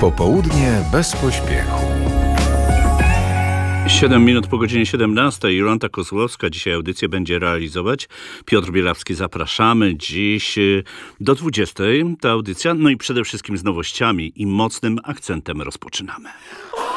Popołudnie bez pośpiechu. 7 minut po godzinie 17. Jolanta Kozłowska dzisiaj audycję będzie realizować. Piotr Bielawski, zapraszamy dziś do 20. Ta audycja, no i przede wszystkim z nowościami i mocnym akcentem rozpoczynamy.